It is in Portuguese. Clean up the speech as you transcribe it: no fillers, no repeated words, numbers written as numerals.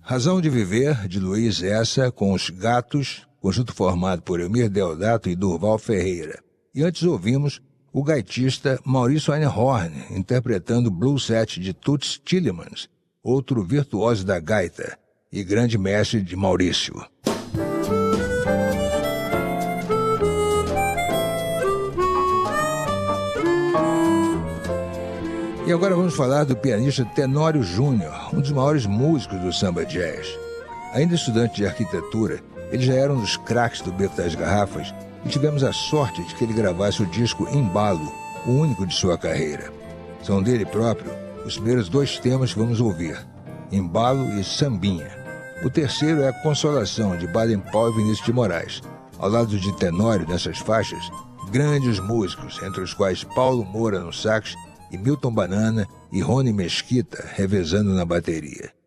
Razão de Viver, de Luiz Essa, com Os Gatos, conjunto formado por Elmir Deodato e Durval Ferreira. E antes ouvimos o gaitista Maurício Einhorn, interpretando Blues Set de Toots Thielemans, outro virtuoso da gaita e grande mestre de Maurício. E agora vamos falar do pianista Tenório Júnior, um dos maiores músicos do samba jazz. Ainda estudante de arquitetura, ele já era um dos craques do Beco das Garrafas e tivemos a sorte de que ele gravasse o disco Embalo, o único de sua carreira. São dele próprio os primeiros 2 temas que vamos ouvir, Embalo e Sambinha. O terceiro é a Consolação, de Baden Powell e Vinícius de Moraes. Ao lado de Tenório, nessas faixas, grandes músicos, entre os quais Paulo Moura no sax e Milton Banana e Rony Mesquita revezando na bateria.